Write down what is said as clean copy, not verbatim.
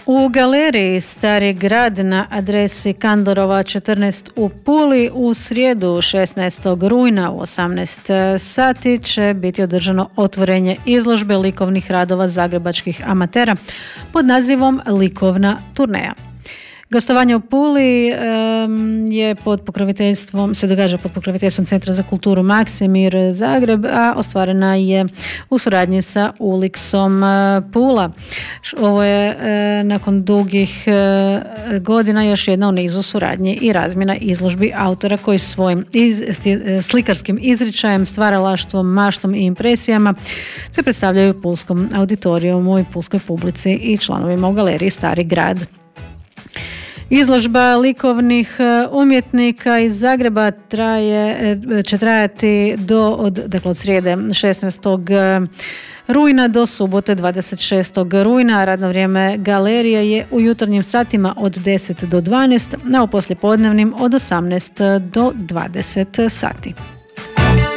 U galeriji Stari grad na adresi Kandlerova 14 u Puli u srijedu 16. rujna u 18 sati će biti održano otvorenje izložbe likovnih radova zagrebačkih amatera pod nazivom Likovna turneja. Gostovanje u Puli se događa pod pokroviteljstvom Centra za kulturu Maksimir Zagreb, a ostvarena je u suradnji sa Ulixom Pula. Ovo je nakon dugih godina još jedna u nizu suradnje i razmjena izložbi autora koji svojim slikarskim izričajem, stvaralaštvom, maštom i impresijama se predstavljaju pulskom auditorijumu i pulskoj publici i članovima u galeriji Stari grad. Izložba likovnih umjetnika iz Zagreba će trajati od srijede 16. rujna do subote 26. rujna. Radno vrijeme galerije je u jutarnjim satima od 10 do 12, a u poslijepodnevnim od 18 do 20 sati.